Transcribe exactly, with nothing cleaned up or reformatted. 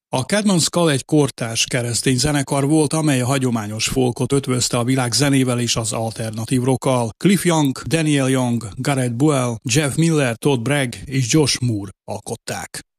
A Cadman Skull egy kortárs keresztény zenekar volt, amely a hagyományos folkot ötvözte a világ zenével és az alternatív rockkal. Cliff Young, Daniel Young, Gareth Buell, Jeff Miller, Todd Bragg és Josh Moore alkották.